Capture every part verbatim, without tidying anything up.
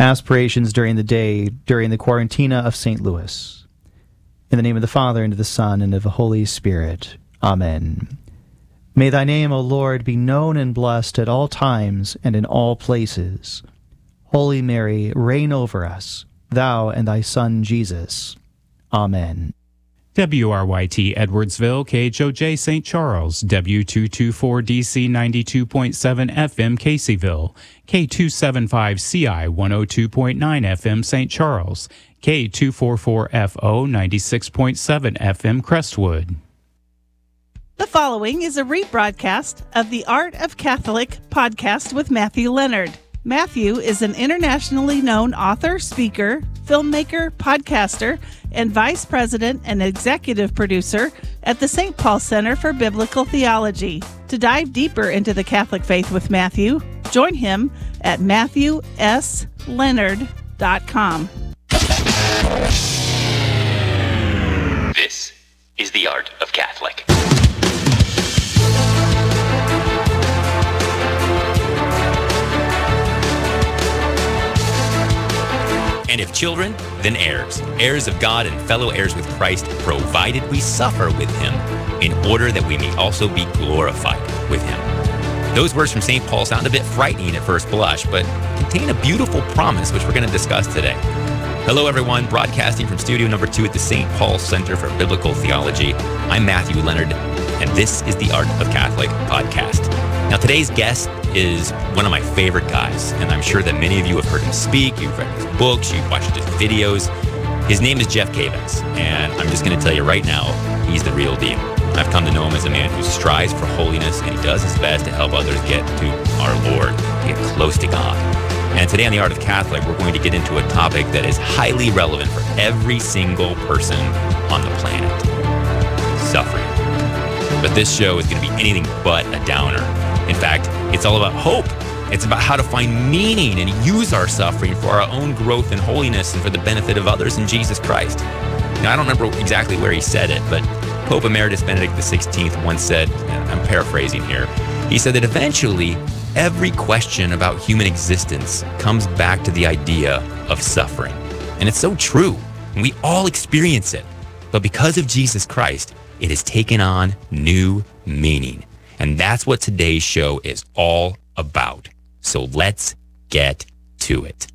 aspirations during the day during the Quarantina of Saint Louis. In the name of the Father, and of the Son, and of the Holy Spirit. Amen. May thy name, O Lord, be known and blessed at all times and in all places. Holy Mary, reign over us, thou and thy Son Jesus. Amen. W R Y T Edwardsville, K H O J Saint Charles, W two twenty-four D C ninety-two point seven F M Caseyville, K two seventy-five C I one oh two point nine F M Saint Charles, K two forty-four F O ninety-six point seven F M Crestwood. The following is a rebroadcast of the Art of Catholic podcast with Matthew Leonard. Matthew is an internationally known author, speaker, filmmaker, podcaster, and vice president and executive producer at the Saint Paul Center for Biblical Theology. To dive deeper into the Catholic faith with Matthew, join him at matthew s leonard dot com. This is the Art of Catholic. And if children, then heirs, heirs of God and fellow heirs with Christ, provided we suffer with him, in order that we may also be glorified with him. Those words from Saint Paul sound a bit frightening at first blush, but contain a beautiful promise which we're going to discuss today. Hello everyone, broadcasting from studio number two at the Saint Paul Center for Biblical Theology. I'm Matthew Leonard, and this is the Art of Catholic podcast. Now today's guest is one of my favorite guys, and I'm sure that many of you have heard him speak, you've read his books, you've watched his videos. His name is Jeff Cavins, and I'm just going to tell you right now, he's the real deal. I've come to know him as a man who strives for holiness, and he does his best to help others get to our Lord, to get close to God. And today on The Art of Catholic, we're going to get into a topic that is highly relevant for every single person on the planet: suffering. But this show is going to be anything but a downer. In fact, it's all about hope. It's about how to find meaning and use our suffering for our own growth and holiness and for the benefit of others in Jesus Christ. Now, I don't remember exactly where he said it, but Pope Emeritus Benedict the sixteenth once said, and I'm paraphrasing here, he said that eventually every question about human existence comes back to the idea of suffering. And it's so true, and we all experience it. But because of Jesus Christ, it has taken on new meaning. And that's what today's show is all about. So let's get to it.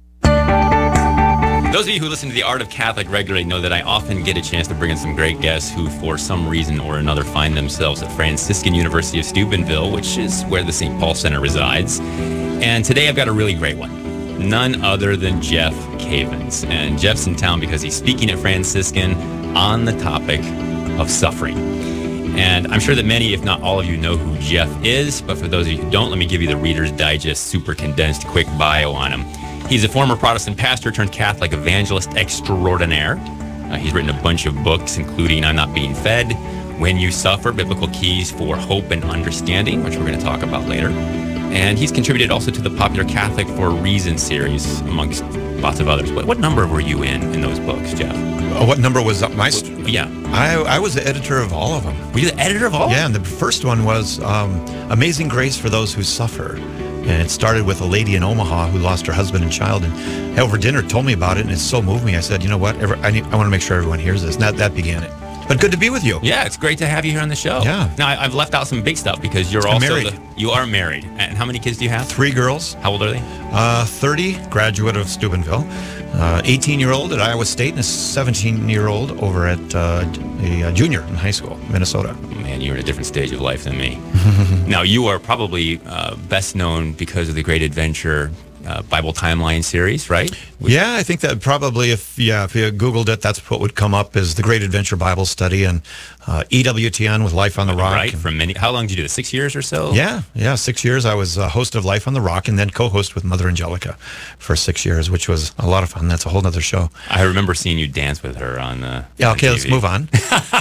Those of you who listen to The Art of Catholic regularly know that I often get a chance to bring in some great guests who, for some reason or another, find themselves at Franciscan University of Steubenville, which is where the Saint Paul Center resides. And today I've got a really great one. None other than Jeff Cavins. And Jeff's in town because he's speaking at Franciscan on the topic of suffering. And I'm sure that many, if not all of you, know who Jeff is. But for those of you who don't, let me give you the Reader's Digest super condensed quick bio on him. He's a former Protestant pastor turned Catholic evangelist extraordinaire. Uh, he's written a bunch of books, including I'm Not Being Fed, When You Suffer, Biblical Keys for Hope and Understanding, which we're going to talk about later. And he's contributed also to the popular Catholic for a Reason series, amongst lots of others. What, what number were you in in those books, Jeff? Uh, what number was up? My st- yeah. I, I was the editor of all of them. Were you the editor of all? Yeah, and the first one was um, Amazing Grace for Those Who Suffer. And it started with a lady in Omaha who lost her husband and child, and over dinner told me about it, and it so moved me. I said, you know what, Every, I, need, I want to make sure everyone hears this. And that, that began it. But good to be with you. Yeah, it's great to have you here on the show. Yeah. Now, I, I've left out some big stuff because you're I'm also married. The, you are married. And how many kids do you have? Three girls. How old are they? Uh, thirty, graduate of Steubenville. Uh, eighteen-year-old at Iowa State, and a seventeen-year-old over at uh, a, a junior in high school, Minnesota. Man, you're in a different stage of life than me. Now, you are probably uh, best known because of the Great Adventure uh, Bible Timeline series, right? Which yeah, I think that probably, if yeah, if you Googled it, that's what would come up is the Great Adventure Bible Study, and uh, E W T N with Life on the Rock. Right, and, from many. How long did you do this? Six years or so? Yeah, yeah, six years. I was uh, host of Life on the Rock, and then co-host with Mother Angelica for six years, which was a lot of fun. That's a whole other show. I remember seeing you dance with her on the. Yeah. Okay, on let's move on.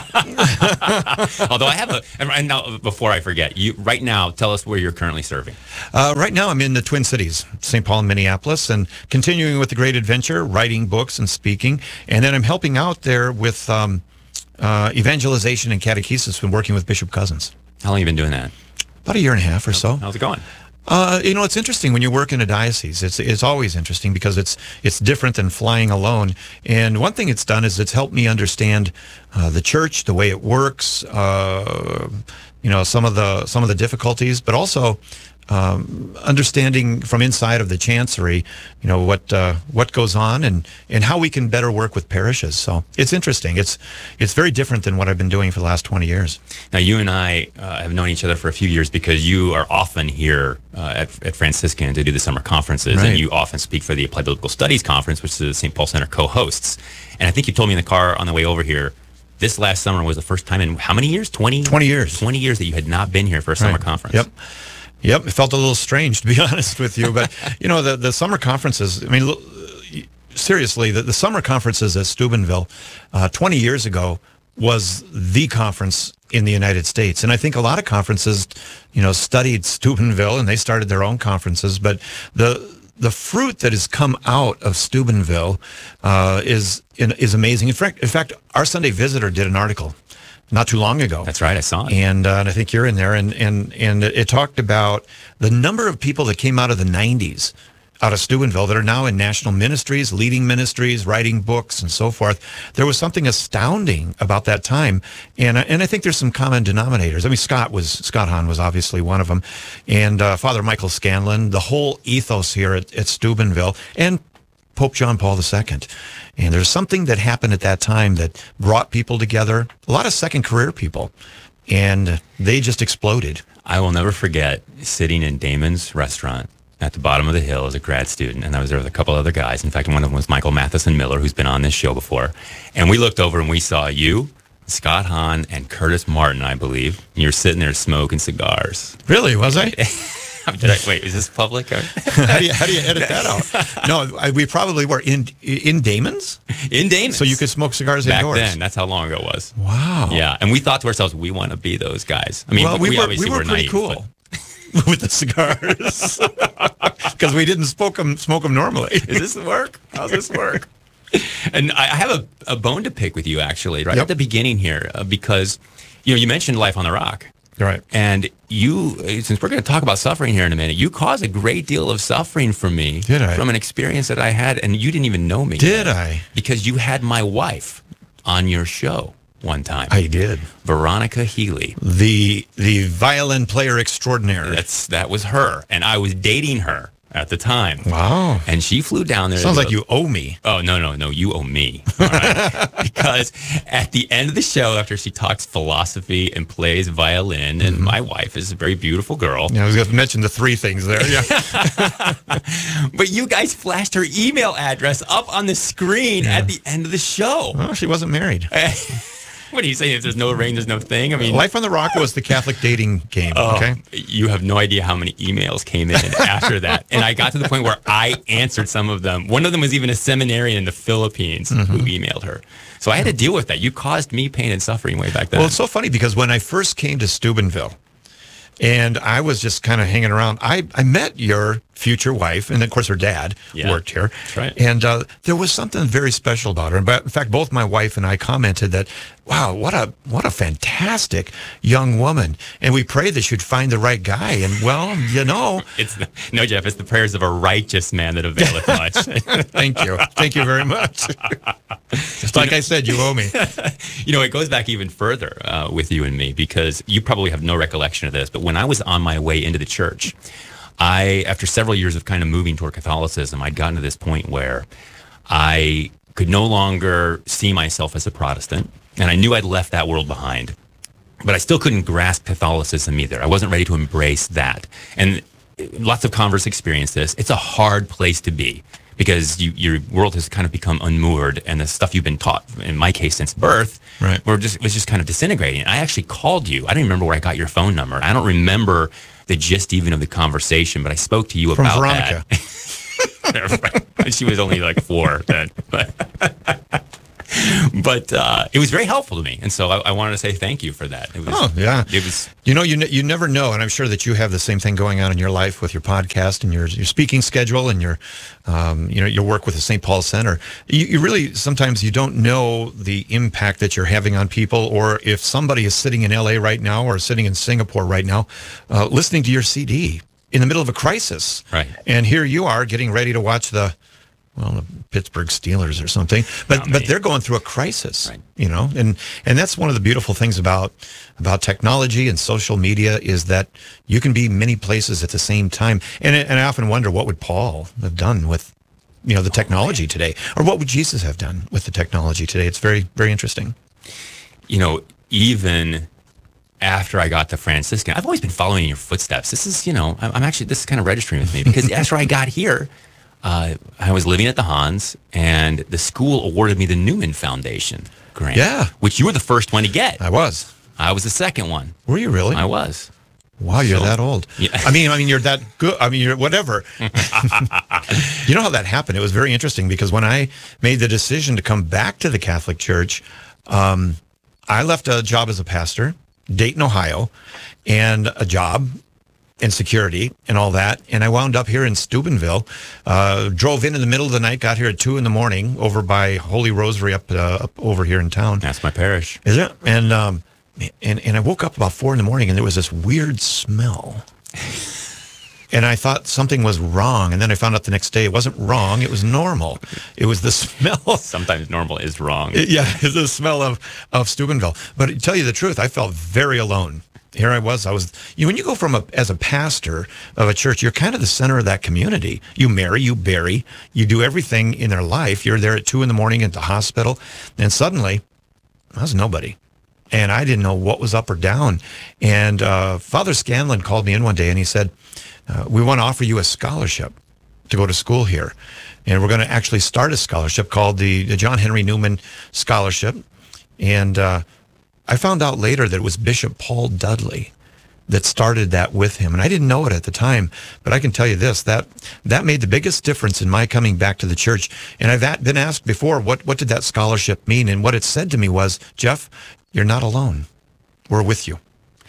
Although I have a, and now before I forget, you right now tell us where you're currently serving. Uh, right now, I'm in the Twin Cities, Saint Paul and Minneapolis, and continuing with the Great Adventure, writing books and speaking, and then I'm helping out there with um, uh, evangelization and catechesis. Been working with Bishop Cousins. How long have you been doing that? About a year and a half or so. How's it going? Uh, you know, it's interesting when you work in a diocese. It's it's always interesting because it's it's different than flying alone. And one thing it's done is it's helped me understand uh, the church, the way it works. Uh, you know, some of the some of the difficulties, but also um, understanding from inside of the chancery, you know, what uh, what goes on and, and how we can better work with parishes. So it's interesting. It's it's very different than what I've been doing for the last twenty years. Now, you and I uh, have known each other for a few years because you are often here uh, at, at Franciscan to do the summer conferences, Right. and you often speak for the Applied Biblical Studies Conference, which the Saint Paul Center co-hosts. And I think you told me in the car on the way over here, this last summer was the first time in how many years? twenty? twenty years. twenty years that you had not been here for a summer Right. conference. Yep. Yep. It felt a little strange, to be honest with you. But, you know, the, the summer conferences, I mean, l- seriously, the, the summer conferences at Steubenville uh, twenty years ago was the conference in the United States. And I think a lot of conferences, you know, studied Steubenville and they started their own conferences. But the the fruit that has come out of Steubenville uh, is is amazing. In fact, in fact, our Sunday Visitor did an article not too long ago. That's right, I saw it. And, uh, and I think you're in there. And, and, and it talked about the number of people that came out of the nineties, out of Steubenville, that are now in national ministries, leading ministries, writing books, and so forth. There was something astounding about that time. And, uh, and I think there's some common denominators. I mean, Scott was Scott Hahn was obviously one of them. And uh, Father Michael Scanlon, the whole ethos here at, at Steubenville, and Pope John Paul the Second. And there's something that happened at that time that brought people together, a lot of second career people, and they just exploded. I will never forget sitting in Damon's restaurant at the bottom of the hill as a grad student, and I was there with a couple other guys. In fact, one of them was Michael Matheson Miller, who's been on this show before. And we looked over and we saw you, Scott Hahn, and Curtis Martin, I believe. And you're sitting there smoking cigars. Really, was I? Did I wait, is this public? Or? how, do you, how do you edit that out? No, I, we probably were in in Damon's? In Damon's. So you could smoke cigars Back indoors? then, that's how long ago it was. Wow. Yeah, and we thought to ourselves, we want to be those guys. I mean, Well, we, we were, obviously we were were pretty naive, cool but- with the cigars because we didn't smoke them, smoke them normally. Does this work? How's this work? And I I have a, a bone to pick with you, actually, right Yep. at the beginning here, uh, because you know you mentioned Life on the Rock, Right. and you, since we're going to talk about suffering here in a minute, you caused a great deal of suffering for me. Did I? From an experience that I had, and you didn't even know me. Did yet, I? Because you had my wife on your show one time. I did. Veronica Healy. The the violin player extraordinaire. That's that was her, and I was dating her at the time. Wow. And she flew down there. Sounds to like go- you owe me. Oh, no, no, no, you owe me. All right? Because at the end of the show, after she talks philosophy and plays violin, and my wife is a very beautiful girl, Yeah, I was going to mention the three things there. Yeah. but you guys flashed her email address up on the screen at the end of the show. Well, she wasn't married. What are you saying? If there's no ring, there's no thing? I mean, Life on the Rock was the Catholic dating game. Oh, Okay. you have no idea how many emails came in after that. And I got to the point where I answered some of them. One of them was even a seminarian in the Philippines Mm-hmm. who emailed her. So I had to deal with that. You caused me pain and suffering way back then. Well, it's so funny because when I first came to Steubenville, and I was just kind of hanging around, I, I met your future wife, and of course her dad Yeah, worked here. that's right. And uh, there was something very special about her. And in fact, both my wife and I commented that, wow, what a what a fantastic young woman. And we prayed that she'd find the right guy. And well, you know, It's the, no, Jeff. It's the prayers of a righteous man that availeth much. thank you. Thank you very much. Just like I said, you owe me. You know, it goes back even further uh, with you and me because you probably have no recollection of this. But when I was on my way into the church, I, after several years of kind of moving toward Catholicism, I'd gotten to this point where I could no longer see myself as a Protestant, and I knew I'd left that world behind. But I still couldn't grasp Catholicism either. I wasn't ready to embrace that. And lots of converts experience this. It's a hard place to be because you, your world has kind of become unmoored, and the stuff you've been taught, in my case, since birth, Right. were just was just kind of disintegrating. I actually called you. I don't remember where I got your phone number. I don't remember the gist even of the conversation, but I spoke to you From about Veronica. that. She was only like four then, but but uh, it was very helpful to me, and so I, I wanted to say thank you for that. It was, Oh, yeah. it was. You know, you ne- you never know, and I'm sure that you have the same thing going on in your life with your podcast and your your speaking schedule and your, um, you know, your work with the Saint Paul Center. You, you really sometimes you don't know the impact that you're having on people, or if somebody is sitting in L A right now or sitting in Singapore right now, uh, listening to your C D. in the middle of a crisis. Right. And here you are getting ready to watch the, well, the Pittsburgh Steelers or something, but Not but me. they're going through a crisis, Right. you know, and and that's one of the beautiful things about about technology and social media is that you can be many places at the same time. And and I often wonder, what would Paul have done with, you know, the technology today, or what would Jesus have done with the technology today? It's very, very interesting. You know, even after I got to Franciscan, I've always been following in your footsteps. This is, you know, I'm I'm actually, this is kind of registering with me because after I got here, uh, I was living at the Hans, and the school awarded me the Newman Foundation grant. Yeah. Which you were the first one to get. I was. I was the second one. Were you really? I was. Wow, you're So- that old. Yeah. I mean, I mean, you're that good. I mean, you're whatever. You know how that happened? It was very interesting because when I made the decision to come back to the Catholic Church, um, I left a job as a pastor, Dayton, Ohio, and a job in security and all that. And I wound up here in Steubenville, uh, drove in in the middle of the night, got here at two in the morning over by Holy Rosary up, uh, up over here in town. That's my parish. Is it? And, um, and, and I woke up about four in the morning and there was this weird smell. And I thought something was wrong. And then I found out the next day it wasn't wrong. It was normal. It was the smell. Sometimes normal is wrong. Yeah, it's the smell of, of Steubenville. But to tell you the truth, I felt very alone. Here I was. I was. You know, when you go from a as a pastor of a church, you're kind of the center of that community. You marry, you bury, you do everything in their life. You're there at two in the morning at the hospital, and suddenly, I was nobody, and I didn't know what was up or down. And uh, Father Scanlon called me in one day, and he said, uh, "We want to offer you a scholarship to go to school here, and we're going to actually start a scholarship called the, the John Henry Newman Scholarship." And uh, I found out later that it was Bishop Paul Dudley that started that with him. And I didn't know it at the time, but I can tell you this, that that made the biggest difference in my coming back to the church. And I've at- been asked before, what, what did that scholarship mean? And what it said to me was, Jeff, you're not alone. We're with you.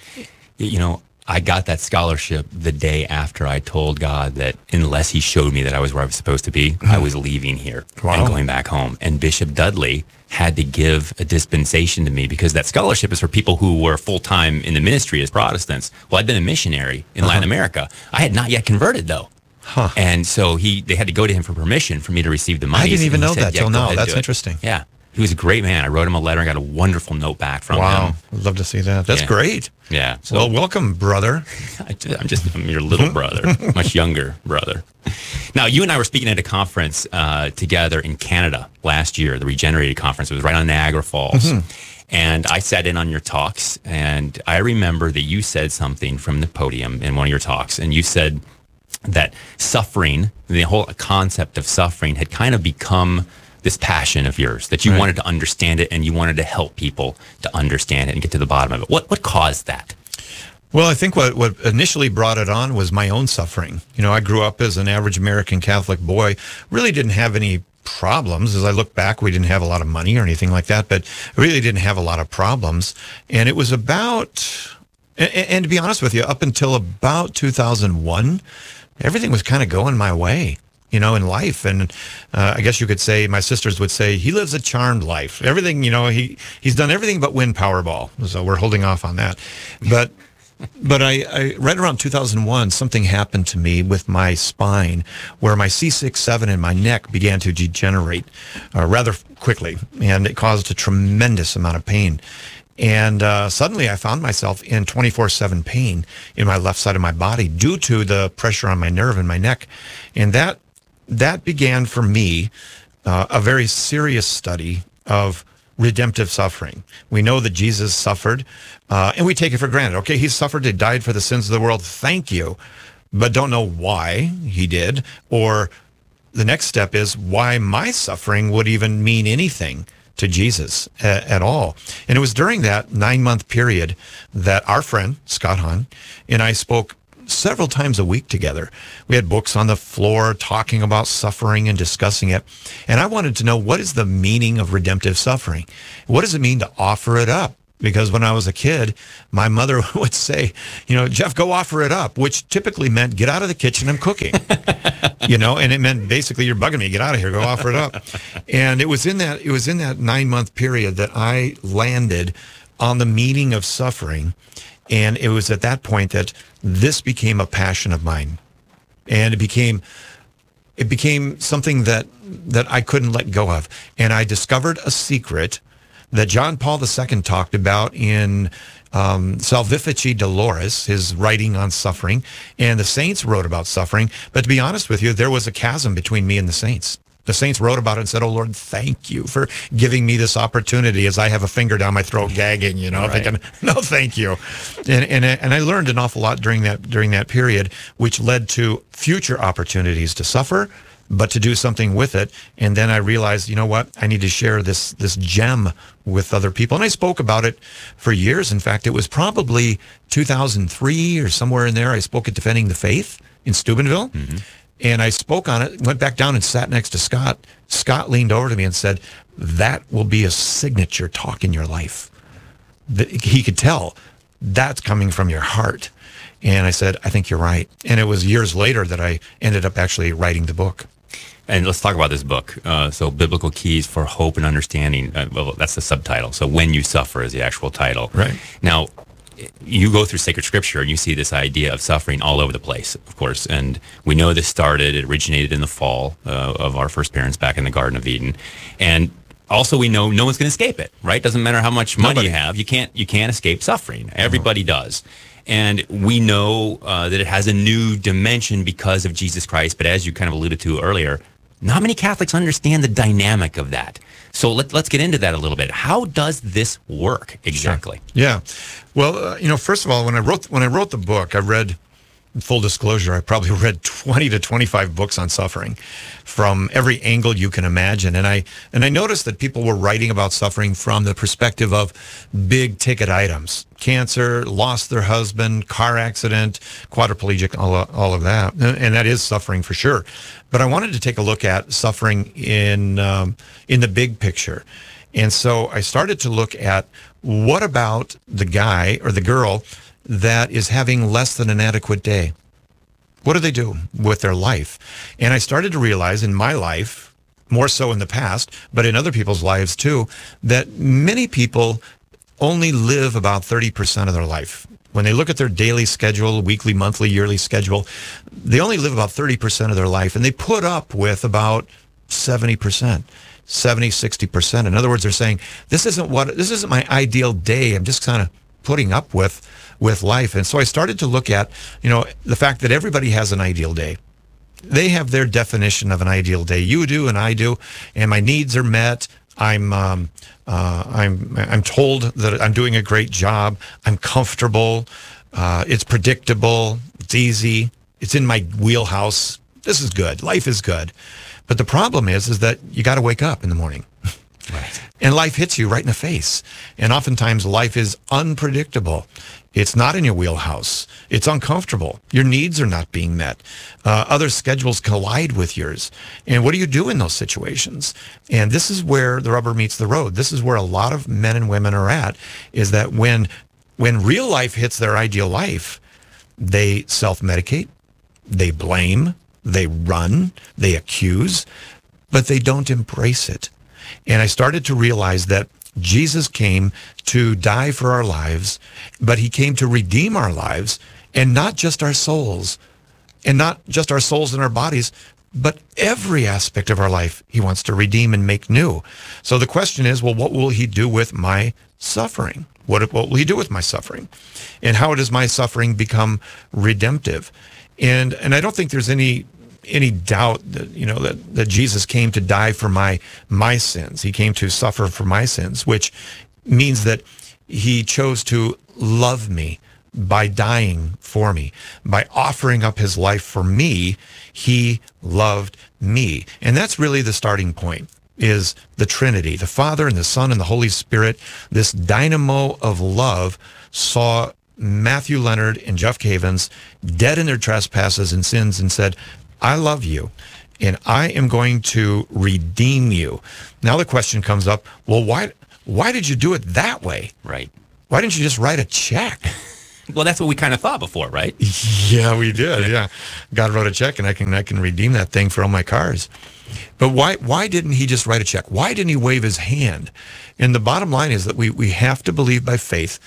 You know, I got that scholarship the day after I told God that unless he showed me that I was where I was supposed to be, I was leaving here Wow. and going back home. And Bishop Dudley had to give a dispensation to me because that scholarship is for people who were full-time in the ministry as Protestants. Well, I'd been a missionary in Latin America. I had not yet converted, though. Huh. And so he, they had to go to him for permission for me to receive the money. I didn't even And he know said, that "Yeah, till go now. ahead and That's do it." interesting. Yeah. He was a great man. I wrote him a letter and got a wonderful note back from Wow. him. I'd love to see that. That's Yeah. great. Yeah. So Well, welcome, brother. I, I'm just I'm your little brother, much younger brother. Now, you and I were speaking at a conference uh, together in Canada last year, the Regenerated Conference. It was right on Niagara Falls. Mm-hmm. And I sat in on your talks, and I remember that you said something from the podium in one of your talks, and you said that suffering, the whole concept of suffering had kind of become this passion of yours, that you Right. wanted to understand it and you wanted to help people to understand it and get to the bottom of it. What what caused that? Well, I think what, what initially brought it on was my own suffering. You know, I grew up as an average American Catholic boy, really didn't have any problems. As I look back, we didn't have a lot of money or anything like that, but really didn't have a lot of problems. And it was about, and, and to be honest with you, up until about two thousand one, everything was kind of going my way, you know, in life. And uh, I guess you could say, my sisters would say, he lives a charmed life. Everything, you know, he, he's done everything but win Powerball. So we're holding off on that. But But I, I, right around two thousand one, something happened to me with my spine where my C six seven in my neck began to degenerate uh, rather quickly, and it caused a tremendous amount of pain. And uh, suddenly I found myself in twenty-four seven pain in my left side of my body due to the pressure on my nerve in my neck. And that, that began for me uh, a very serious study of redemptive suffering. We know that Jesus suffered, uh, and we take it for granted. Okay, he suffered, he died for the sins of the world. Thank you. But don't know why he did. Or the next step is why my suffering would even mean anything to Jesus a- at all. And it was during that nine-month period that our friend, Scott Hahn, and I spoke several times a week together. We had books on the floor talking about suffering and discussing it. And I wanted to know, what is the meaning of redemptive suffering? What does it mean to offer it up? Because when I was a kid, my mother would say, you know, Jeff, go offer it up, which typically meant get out of the kitchen, I'm cooking. You know, and it meant basically you're bugging me, get out of here, go offer it up. And it was in that it was in that nine month period that I landed on the meaning of suffering. And it was at that point that this became a passion of mine. And it became it became something that that I couldn't let go of. And I discovered a secret that John Paul the Second talked about in um, Salvifici Doloris, his writing on suffering. And the saints wrote about suffering. But to be honest with you, there was a chasm between me and the saints. The saints wrote about it and said, "Oh, Lord, thank you for giving me this opportunity," as I have a finger down my throat gagging, you know, right. thinking, no, thank you. And, and, and I learned an awful lot during that, during that period, which led to future opportunities to suffer, but to do something with it. And then I realized, you know what, I need to share this, this gem with other people. And I spoke about it for years. In fact, it was probably two thousand three or somewhere in there. I spoke at Defending the Faith in Steubenville. Mm-hmm. And I spoke on it, went back down and sat next to Scott. Scott leaned over to me and said, "That will be a signature talk in your life." He could tell that's coming from your heart. And I said, "I think you're right." And it was years later that I ended up actually writing the book. And let's talk about this book. Uh, so, Biblical Keys for Hope and Understanding. Uh, well, that's the subtitle. So, When You Suffer is the actual title. Right. Now, you go through sacred scripture and you see this idea of suffering all over the place, of course. And we know this started, it originated in the fall uh, of our first parents back in the Garden of Eden. And also we know no one's going to escape it, right? Doesn't matter how much money Nobody. you have, you can't you can't escape suffering. Everybody does. And we know uh, that it has a new dimension because of Jesus Christ. But as you kind of alluded to earlier, not many Catholics understand the dynamic of that. So let, let's get into that a little bit. How does this work exactly? Sure. Yeah. Well, uh, you know, first of all, when I wrote when I wrote the book, I read, full disclosure, I probably read twenty to twenty-five books on suffering from every angle you can imagine. And I and I noticed that people were writing about suffering from the perspective of big ticket items. Cancer, lost their husband, car accident, quadriplegic, all, all of that. And that is suffering for sure. But I wanted to take a look at suffering in um, in the big picture. And so I started to look at, what about the guy or the girl that is having less than an adequate day? What do they do with their life? And I started to realize in my life, more so in the past, but in other people's lives too, that many people only live about thirty percent of their life. When they look at their daily schedule, weekly, monthly, yearly schedule, they only live about thirty percent of their life, and they put up with about seventy percent, seventy, sixty percent. In other words, they're saying, this isn't what, this isn't my ideal day. I'm just kind of putting up with, with life. And so I started to look at, you know, the fact that everybody has an ideal day. They have their definition of an ideal day. You do and I do, and my needs are met. I'm um, uh, I'm I'm told that I'm doing a great job. I'm comfortable. Uh, it's predictable. It's easy. It's in my wheelhouse. This is good. Life is good. But the problem is, is that you got to wake up in the morning. Right. And life hits you right in the face. And oftentimes life is unpredictable. It's not in your wheelhouse. It's uncomfortable. Your needs are not being met. Uh, other schedules collide with yours. And what do you do in those situations? And this is where the rubber meets the road. This is where a lot of men and women are at, is that when when real life hits their ideal life, they self-medicate, they blame, they run, they accuse, but they don't embrace it. And I started to realize that Jesus came to die for our lives, but he came to redeem our lives, and not just our souls, and not just our souls and our bodies, but every aspect of our life he wants to redeem and make new. So the question is, well, what will he do with my suffering? What, what will he do with my suffering? And how does my suffering become redemptive? And and I don't think there's any any doubt that, you know, that, that Jesus came to die for my my sins. He came to suffer for my sins, which means that he chose to love me by dying for me. By offering up his life for me, he loved me. And that's really the starting point, is the Trinity, the Father and the Son and the Holy Spirit. This dynamo of love saw Matthew Leonard and Jeff Cavins dead in their trespasses and sins and said, I love you, and I am going to redeem you. Now the question comes up, well, why why did you do it that way? Right. Why didn't you just write a check? Well, that's what we kind of thought before, right? Yeah, we did, yeah. God wrote a check, and I can I can redeem that thing for all my cars. But why why didn't he just write a check? Why didn't he wave his hand? And the bottom line is that we, we have to believe by faith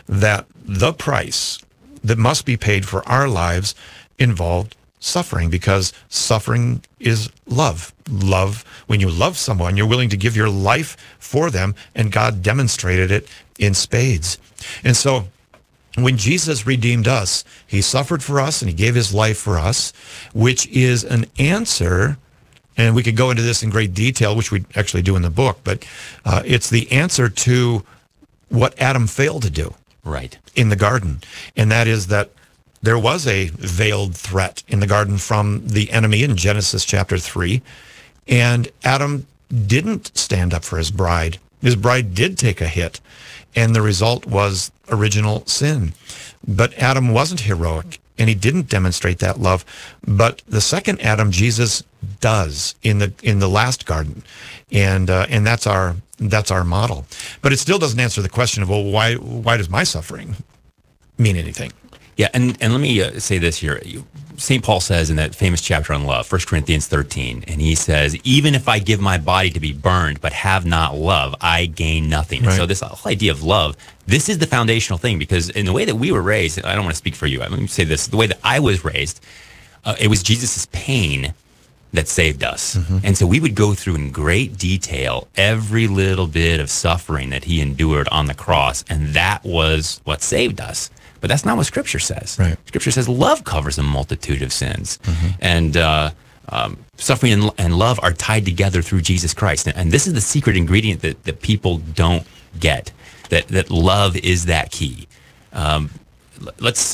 that the price that must be paid for our lives involved suffering, because suffering is love. Love, when you love someone, you're willing to give your life for them, and God demonstrated it in spades. And so when Jesus redeemed us, he suffered for us and he gave his life for us, which is an answer, and we could go into this in great detail, which we actually do in the book, but uh, it's the answer to what Adam failed to do. Right. In the garden. And that is that there was a veiled threat in the garden from the enemy in Genesis chapter three. And Adam didn't stand up for his bride. His bride did take a hit. And the result was original sin. But Adam wasn't heroic, and he didn't demonstrate that love. But the second Adam, Jesus, does in the in the last garden. And uh, and that's our that's our model. But it still doesn't answer the question of, well, why why does my suffering mean anything? Yeah, and, and let me uh, say this here. Saint Paul says in that famous chapter on love, First Corinthians thirteen, and he says, even if I give my body to be burned but have not love, I gain nothing. Right. And so this whole idea of love, this is the foundational thing, because in the way that we were raised, I don't want to speak for you, let me say this, the way that I was raised, uh, it was Jesus' pain that saved us. Mm-hmm. And so we would go through in great detail every little bit of suffering that he endured on the cross, and that was what saved us. But that's not what Scripture says. Right. Scripture says love covers a multitude of sins. Mm-hmm. And uh, um, suffering and, and love are tied together through Jesus Christ. And, and this is the secret ingredient that, that people don't get, that, that love is that key. Um, let's...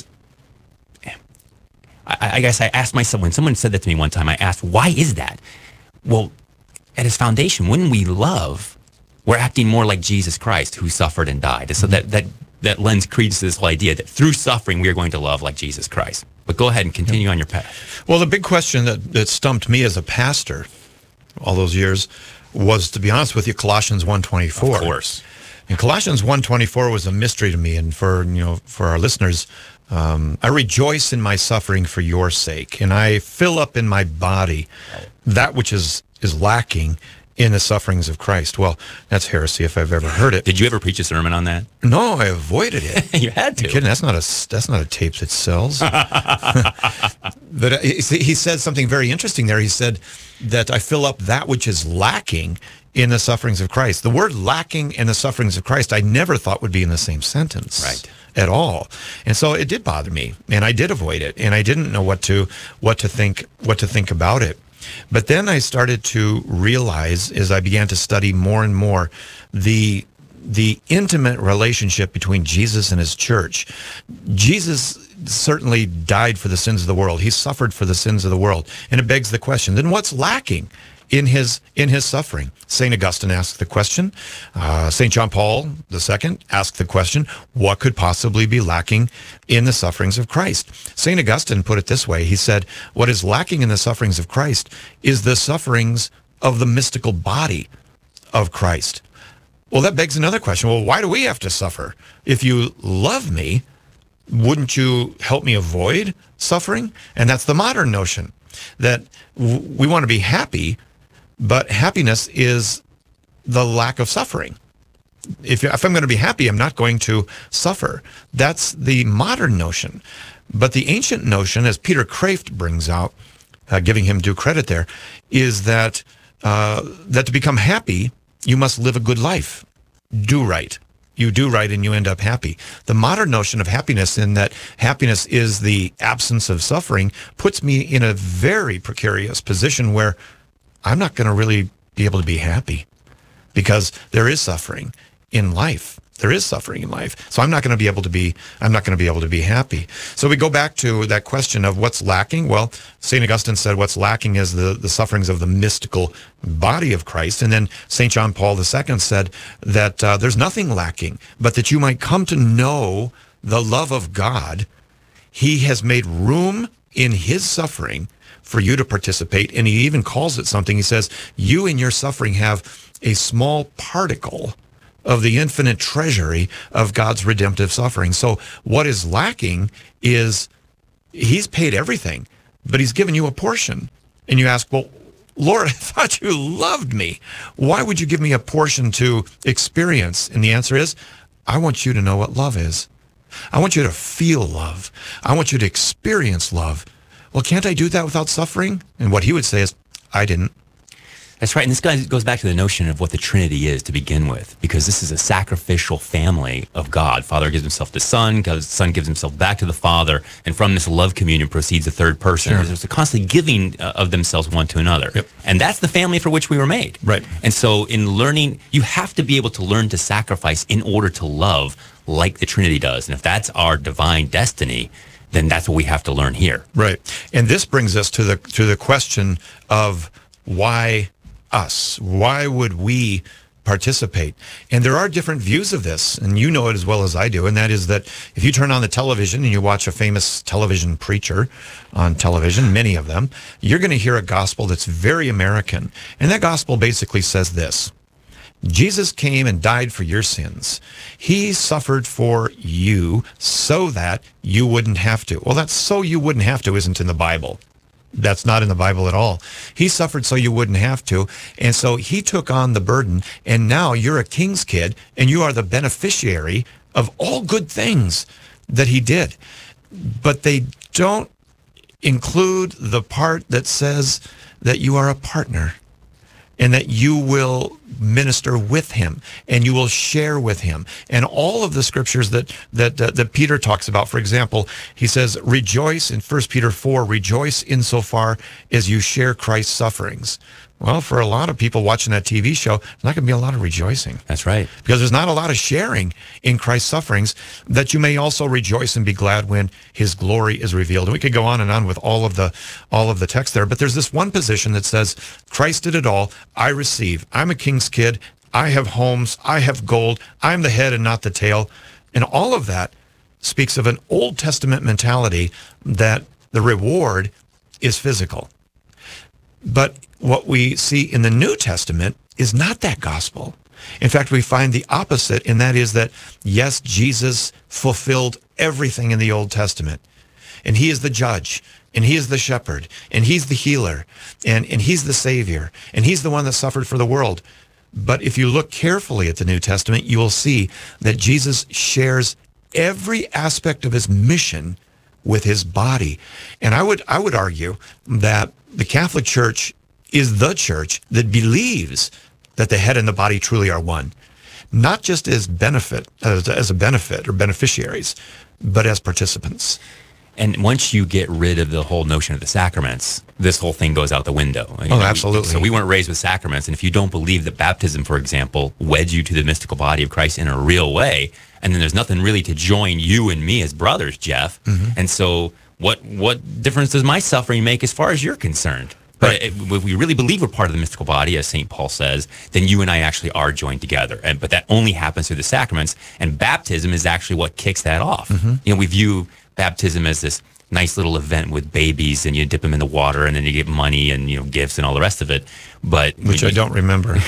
I, I guess I asked myself, when someone said that to me one time, I asked, why is that? Well, at its foundation, when we love, we're acting more like Jesus Christ, who suffered and died. So mm-hmm. that, that that lends credence to this whole idea that through suffering, we are going to love like Jesus Christ. But go ahead and continue on your path. Well, the big question that, that stumped me as a pastor all those years was, to be honest with you, Colossians one twenty-four. Of course. And Colossians one twenty-four was a mystery to me, and for you know for our listeners, um, I rejoice in my suffering for your sake, and I fill up in my body that which is is lacking in the sufferings of Christ. Well, that's heresy if I've ever heard it. Did you ever preach a sermon on that? No, I avoided it. You had to. You're kidding? That's not a that's not a tape that sells. But uh, he said something very interesting there. He said that I fill up that which is lacking in the sufferings of Christ. The word lacking and the sufferings of Christ, I never thought would be in the same sentence. Right. At all. And so it did bother me, and I did avoid it, and I didn't know what to what to think what to think about it. But then I started to realize, as I began to study more and more, the the intimate relationship between Jesus and his church. Jesus certainly died for the sins of the world. He suffered for the sins of the world. And it begs the question, then what's lacking in his in his suffering? Saint Augustine asked the question. Uh, Saint John Paul the Second asked the question, what could possibly be lacking in the sufferings of Christ? Saint Augustine put it this way. He said, what is lacking in the sufferings of Christ is the sufferings of the mystical body of Christ. Well, that begs another question. Well, why do we have to suffer? If you love me, wouldn't you help me avoid suffering? And that's the modern notion, that w- we want to be happy, but happiness is the lack of suffering. If, if I'm going to be happy, I'm not going to suffer. That's the modern notion. But the ancient notion, as Peter Kraft brings out, uh, giving him due credit there, is that uh, that to become happy, you must live a good life. Do right. You do right and you end up happy. The modern notion of happiness, in that happiness is the absence of suffering, puts me in a very precarious position where I'm not going to really be able to be happy, because there is suffering in life. There is suffering in life. So I'm not going to be able to be, I'm not going to be able to be happy. So we go back to that question of what's lacking. Well, Saint Augustine said what's lacking is the, the sufferings of the mystical body of Christ. And then Saint John Paul the Second said that uh, there's nothing lacking, but that you might come to know the love of God. He has made room in his suffering for you to participate. And he even calls it something. He says, you in your suffering have a small particle of the infinite treasury of God's redemptive suffering. So what is lacking is he's paid everything, but he's given you a portion. And you ask, well, Lord, I thought you loved me. Why would you give me a portion to experience? And the answer is, I want you to know what love is. I want you to feel love. I want you to experience love. Well, can't I do that without suffering? And what he would say is, I didn't. That's right. And this guy goes back to the notion of what the Trinity is to begin with, because this is a sacrificial family of God. Father gives himself to Son, the Son gives himself back to the Father, and from this love communion proceeds the third person. Sure. There's a constant giving uh, of themselves one to another. Yep. And that's the family for which we were made. Right. And so in learning, you have to be able to learn to sacrifice in order to love like the Trinity does. And if that's our divine destiny, then that's what we have to learn here. Right. And this brings us to the to the question of why us? Why would we participate? And there are different views of this, and you know it as well as I do, and that is that if you turn on the television and you watch a famous television preacher on television, many of them, you're going to hear a gospel that's very American. And that gospel basically says this: Jesus came and died for your sins. He suffered for you so that you wouldn't have to. Well, that's so you wouldn't have to isn't in the Bible. That's not in the Bible at all. He suffered so you wouldn't have to. And so he took on the burden. And now you're a king's kid and you are the beneficiary of all good things that he did. But they don't include the part that says that you are a partner and that you will minister with him and you will share with him. And all of the scriptures that that uh, that Peter talks about, for example, he says, rejoice in First Peter four, rejoice insofar as you share Christ's sufferings. Well, for a lot of people watching that T V show, there's not going to be a lot of rejoicing. That's right. Because there's not a lot of sharing in Christ's sufferings, that you may also rejoice and be glad when his glory is revealed. And we could go on and on with all of the all of the text there, but there's this one position that says, Christ did it all, I receive. I'm a king's kid, I have homes, I have gold, I'm the head and not the tail. And all of that speaks of an Old Testament mentality that the reward is physical. But what we see in the New Testament is not that gospel. In fact, we find the opposite, and that is that, yes, Jesus fulfilled everything in the Old Testament. And he is the judge, and he is the shepherd, and he's the healer, and, and he's the savior, and he's the one that suffered for the world. But if you look carefully at the New Testament, you will see that Jesus shares every aspect of his mission with his body. And I would I would argue that the Catholic Church is the church that believes that the head and the body truly are one, not just as benefit as, as a benefit or beneficiaries, but as participants. And once you get rid of the whole notion of the sacraments, this whole thing goes out the window. You oh, know, absolutely. So we weren't raised with sacraments. And if you don't believe that baptism, for example, weds you to the mystical body of Christ in a real way, and then there's nothing really to join you and me as brothers, Jeff. Mm-hmm. And so what what difference does my suffering make as far as you're concerned? But right. if we really believe we're part of the mystical body, as Saint Paul says, then you and I actually are joined together. And but that only happens through the sacraments. And baptism is actually what kicks that off. Mm-hmm. You know, we view baptism as this nice little event with babies, and you dip them in the water, and then you get money and, you know, gifts and all the rest of it. But which I don't remember.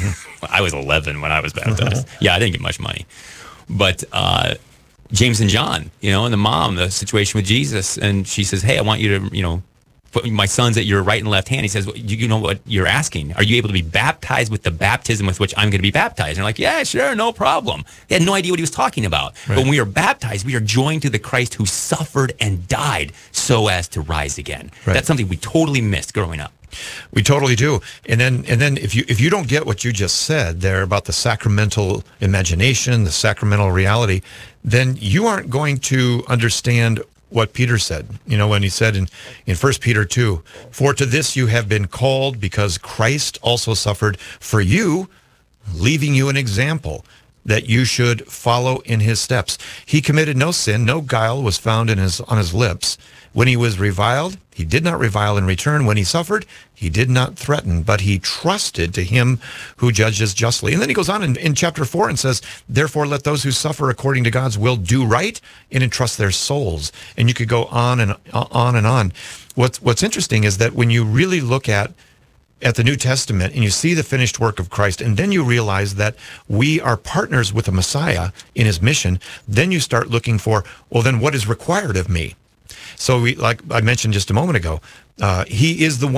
I was eleven when I was baptized. Yeah, I didn't get much money. But uh, James and John, you know, and the mom, the situation with Jesus, and she says, "Hey, I want you to, you know, put my son's at your right and left hand." He says, well, you, you know what you're asking? Are you able to be baptized with the baptism with which I'm going to be baptized? And they're like, yeah, sure, no problem. They had no idea what he was talking about. Right. But when we are baptized, we are joined to the Christ who suffered and died so as to rise again. Right. That's something we totally missed growing up. We totally do. And then and then if you if you don't get what you just said there about the sacramental imagination, the sacramental reality, then you aren't going to understand what Peter said, you know, when he said in, in First Peter two, for to this you have been called, because Christ also suffered for you, leaving you an example that you should follow in his steps. He committed no sin, no guile was found in his on his lips. When he was reviled, he did not revile in return. When he suffered, he did not threaten, but he trusted to him who judges justly. And then he goes on in, in chapter four and says, therefore let those who suffer according to God's will do right and entrust their souls. And you could go on and on and on. What's, what's interesting is that when you really look at at the New Testament and you see the finished work of Christ, and then you realize that we are partners with the Messiah in his mission, then you start looking for, well, then what is required of me? So we, like I mentioned just a moment ago, uh, he is the one